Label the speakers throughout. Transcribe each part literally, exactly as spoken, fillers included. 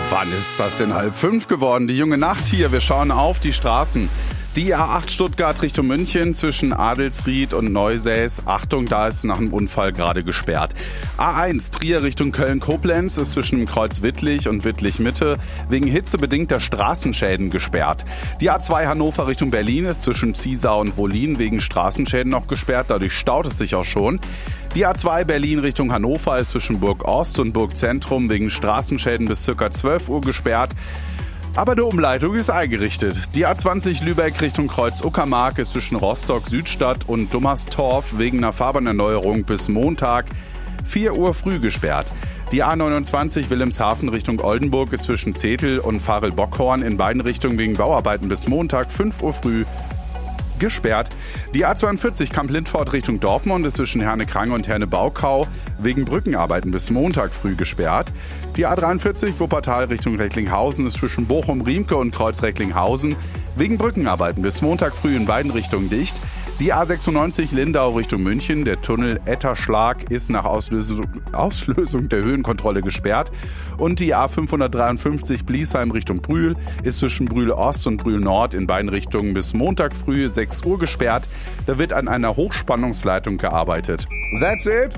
Speaker 1: Wann ist das denn halb fünf geworden? Die junge Nacht hier. Wir schauen auf die Straßen. Die A acht Stuttgart Richtung München zwischen Adelsried und Neusäß. Achtung, da ist nach einem Unfall gerade gesperrt. A eins Trier Richtung Köln-Koblenz ist zwischen dem Kreuz Wittlich und Wittlich-Mitte wegen hitzebedingter Straßenschäden gesperrt. Die A zwei Hannover Richtung Berlin ist zwischen Ziesau und Wollin wegen Straßenschäden noch gesperrt. Dadurch staut es sich auch schon. Die A zwei Berlin Richtung Hannover ist zwischen Burg Ost und Burg Zentrum wegen Straßenschäden bis ca. zwölf Uhr gesperrt. Aber eine Umleitung ist eingerichtet. Die A zwanzig Lübeck Richtung Kreuz Uckermark ist zwischen Rostock Südstadt und Dummerstorf wegen einer Fahrbahnerneuerung bis Montag vier Uhr früh gesperrt. Die A neunundzwanzig Wilhelmshaven Richtung Oldenburg ist zwischen Zetel und Varel-Bockhorn in beiden Richtungen wegen Bauarbeiten bis Montag fünf Uhr früh gesperrt. Die A zweiundvierzig Kamp-Lindfort Richtung Dortmund ist zwischen Herne-Krange und Herne-Baukau wegen Brückenarbeiten bis Montag früh gesperrt. Die A dreiundvierzig Wuppertal Richtung Recklinghausen ist zwischen Bochum-Riemke und Kreuz-Recklinghausen wegen Brückenarbeiten bis Montag früh in beiden Richtungen dicht. Die A sechsundneunzig Lindau Richtung München, der Tunnel Etterschlag ist nach Auslösung, Auslösung der Höhenkontrolle gesperrt. Und die A fünfhundertdreiundfünfzig Bliesheim Richtung Brühl ist zwischen Brühl Ost und Brühl Nord in beiden Richtungen bis Montag früh sechs Uhr gesperrt. Da wird an einer Hochspannungsleitung gearbeitet. That's it.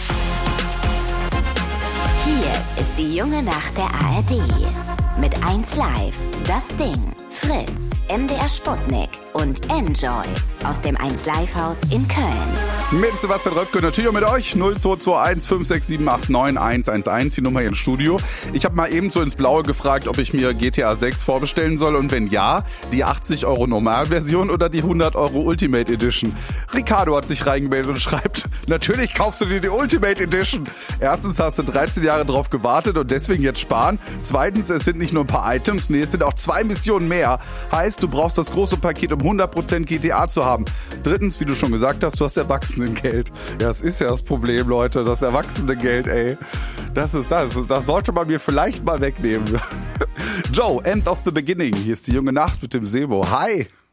Speaker 2: Hier ist die junge Nacht der A R D. Mit eins Live, das Ding, Fritz, M D R Sputnik und Enjoy aus dem eins Live Haus in Köln.
Speaker 1: Mit Sebastian Röpke, natürlich auch mit euch. null zwei zwei eins fünf sechs sieben acht neun eins eins eins, die Nummer hier im Studio. Ich habe mal eben so ins Blaue gefragt, ob ich mir G T A sechs vorbestellen soll und wenn ja, die achtzig Euro Normalversion oder die hundert Euro Ultimate Edition. Ricardo hat sich reingemeldet und schreibt, natürlich kaufst du dir die Ultimate Edition. Erstens hast du dreizehn Jahre drauf gewartet und deswegen jetzt sparen. Zweitens, es sind nicht nur ein paar Items, nee, es sind auch zwei Missionen mehr. Heißt, du brauchst das große Paket, um hundert Prozent G T A zu haben. Drittens, wie du schon gesagt hast, du hast Erwachsenengeld. Ja, das ist ja das Problem, Leute, das Erwachsenengeld, ey. Das ist das. Das sollte man mir vielleicht mal wegnehmen. Joe, End of the Beginning. Hier ist die junge Nacht mit dem Sebo. Hi.